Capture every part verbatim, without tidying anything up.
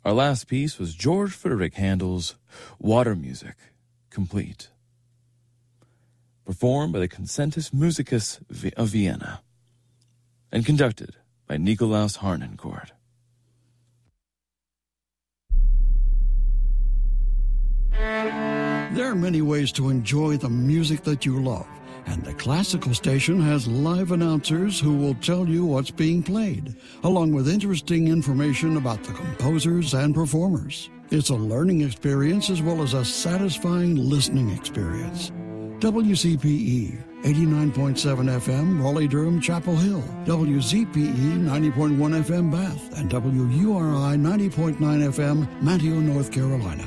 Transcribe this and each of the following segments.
Our last piece was George Frideric Handel's Water Music, Complete, performed by the Concertus Musicus of Vienna and conducted by Nikolaus Harnoncourt. There are many ways to enjoy the music that you love, and the Classical Station has live announcers who will tell you what's being played, along with interesting information about the composers and performers. It's a learning experience as well as a satisfying listening experience. W C P E, eighty-nine point seven F M, Raleigh-Durham, Chapel Hill, W Z P E, ninety point one F M, Bath, and W U R I, ninety point nine F M, Manteo, North Carolina.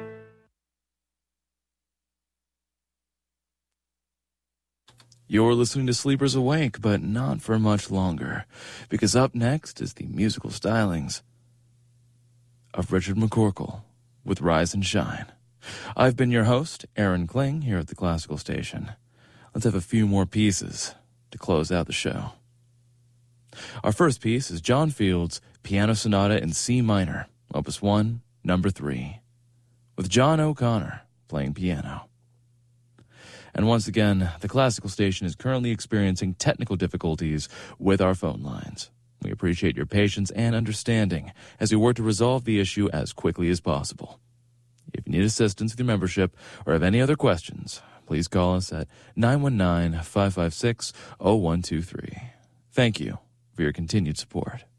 You're listening to Sleepers Awake, but not for much longer, because up next is the musical stylings of Richard McCorkle with Rise and Shine. I've been your host, Aaron Kling, here at the Classical Station. Let's have a few more pieces to close out the show. Our first piece is John Field's Piano Sonata in C minor, Opus one, number three, with John O'Connor playing piano. And once again, the Classical Station is currently experiencing technical difficulties with our phone lines. We appreciate your patience and understanding as we work to resolve the issue as quickly as possible. If you need assistance with your membership or have any other questions, please call us at nine one nine, five five six, zero one two three. Thank you for your continued support.